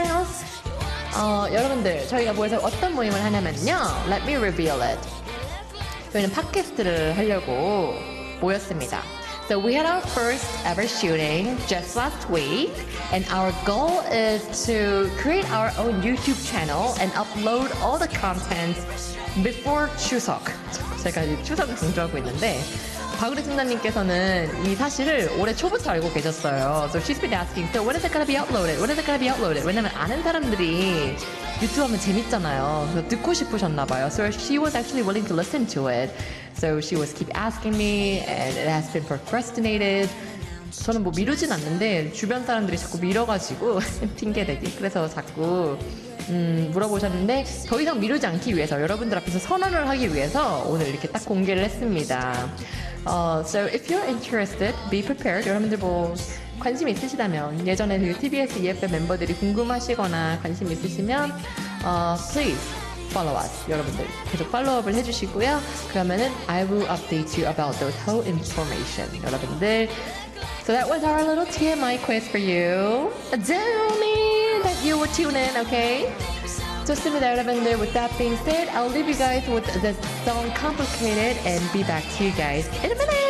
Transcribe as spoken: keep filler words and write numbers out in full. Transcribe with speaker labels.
Speaker 1: house. 어, 여러분들 저희가 모여서 어떤 모임을 하냐면요. Let me reveal it. 저희는 팟캐스트를 하려고 모였습니다. So we had our first ever shooting just last week, and our goal is to create our own YouTube channel and upload all the contents before 추석. 제가 이제 추석을 강조하고 있는데 박우리 팀장님께서는 이 사실을 올해 초부터 알고 계셨어요. So she's been asking, so when is it gonna be uploaded? When is it gonna be uploaded? 왜냐면 아는 사람들이 유튜브 하면 재밌잖아요. 그래서 듣고 싶으셨나 봐요. So she was actually willing to listen to it. So she was keep asking me, and it has been procrastinated. 저는 뭐 미루진 않는데 주변 사람들이 자꾸 밀어가지고 핑계대기. 그래서 자꾸 음, 물어보셨는데 더 이상 미루지 않기 위해서 여러분들 앞에서 선언을 하기 위해서 오늘 이렇게 딱 공개를 했습니다. Uh, so if you're interested, be prepared. 여러분들 뭐 관심 있으시다면 예전에 그 티비에스 이에프엠 멤버들이 궁금하시거나 관심 있으시면 uh, please follow us. 여러분들 계속 팔로우업을 해주시고요. 그러면은 I will update you about the whole information. 여러분들 So that was our little T M I quiz for you. Tell me that you would tune in, okay? 좋습니다, 여러분들. With that being said, I'll leave you guys with the song Complicated and be back to you guys in a minute.